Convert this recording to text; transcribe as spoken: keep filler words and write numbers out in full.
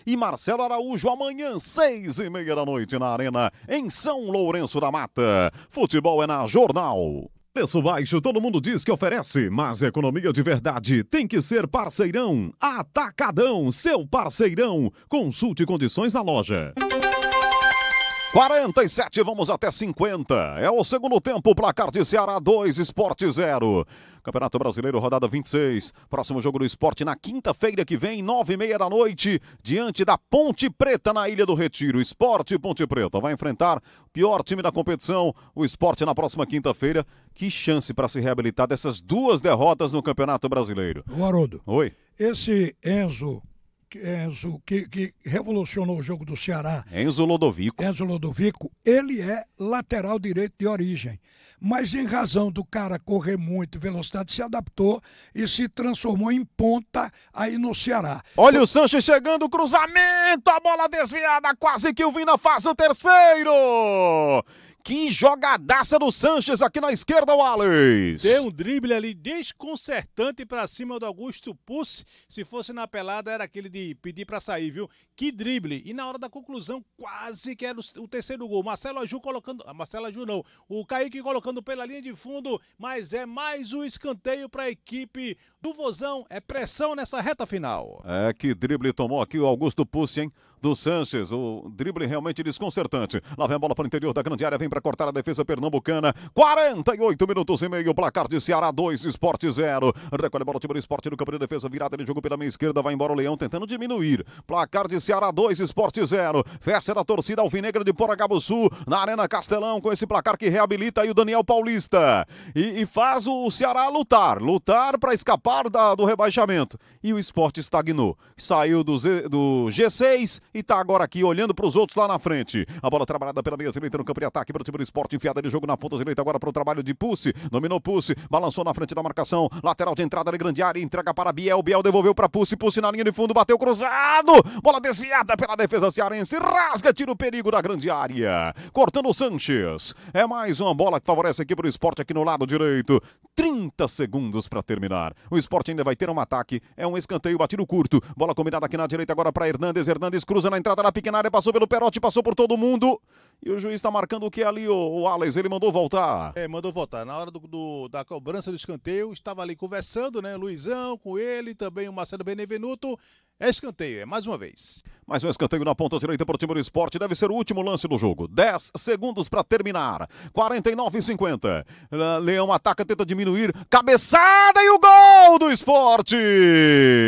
e Marcelo Araújo amanhã, seis e meia da noite na Arena, em São Lourenço da Mata. Futebol é na Jornal. Preço baixo, todo mundo diz que oferece, mas economia de verdade tem que ser parceirão. Atacadão, seu parceirão. Consulte condições na loja. quarenta e sete, vamos até cinquenta. É o segundo tempo, placar de Ceará dois, Sport zero. Campeonato Brasileiro, rodada vinte e seis. Próximo jogo do Sport na quinta-feira que vem, nove e meia da noite, diante da Ponte Preta na Ilha do Retiro. Sport Ponte Preta vai enfrentar o pior time da competição, o Sport, na próxima quinta-feira. Que chance para se reabilitar dessas duas derrotas no Campeonato Brasileiro. O Haroldo. Oi. Esse Enzo... Enzo, que, que revolucionou o jogo do Ceará. Enzo Lodovico. Enzo Lodovico, ele é lateral direito de origem. Mas em razão do cara correr muito, velocidade, se adaptou e se transformou em ponta aí no Ceará. Olha o Sanches chegando, cruzamento, a bola desviada, quase que o Vina faz o terceiro. Que jogadaça do Sanches aqui na esquerda, o Alex. Tem um drible ali desconcertante pra cima do Augusto Pucci. Se fosse na pelada, era aquele de pedir pra sair, viu? Que drible. E na hora da conclusão, quase que era o, o terceiro gol. Marcelo Aju colocando... Ah, Marcelo Aju não. O Kaique colocando pela linha de fundo, mas é mais um escanteio pra equipe do Vozão. É pressão nessa reta final. É, que drible tomou aqui o Augusto Pucci, hein? Do Sanches, o drible realmente desconcertante. Lá vem a bola para o interior da grande área, vem para cortar a defesa pernambucana. quarenta e oito minutos e meio, placar de Ceará dois, Sport zero. Recolhe a bola, o time do Sport no campo de defesa, virada, ele jogou pela meia esquerda, vai embora o Leão tentando diminuir. Placar de Ceará dois, Sport zero. Festa da torcida alvinegra de Poragabuçu, na Arena Castelão, com esse placar que reabilita aí o Daniel Paulista. E, e faz o Ceará lutar, lutar para escapar da, do rebaixamento. E o Sport estagnou, saiu do, Z, do G seis e tá agora aqui olhando para os outros lá na frente. A bola trabalhada pela meia direita no campo de ataque para o time do Sport, enfiada de jogo na ponta direita agora para o trabalho de Pucci. Dominou Pucci, balançou na frente da marcação, lateral de entrada de grande área, entrega para Biel, Biel devolveu para Pucci, Pucci na linha de fundo, bateu cruzado, bola desviada pela defesa cearense, rasga, tira o perigo da grande área, cortando o Sanches. É mais uma bola que favorece aqui para o Sport aqui no lado direito. trinta segundos para terminar. O Sport ainda vai ter um ataque, é um escanteio batido curto, bola combinada aqui na direita agora para Hernandes, Hernandes cruza na entrada da pequena área, passou pelo Perotti, passou por todo mundo. E o juiz está marcando o que ali, o, o Alex, ele mandou voltar. É, mandou voltar. Na hora do, do, da cobrança do escanteio, estava ali conversando, né? Luizão com ele, também o Marcelo Benevenuto. É escanteio, é mais uma vez. Mais um escanteio na ponta direita para o time do Sport. Deve ser o último lance do jogo. dez segundos para terminar. quarenta e nove e cinquenta. Leão ataca, tenta diminuir. Cabeçada e o gol do Sport!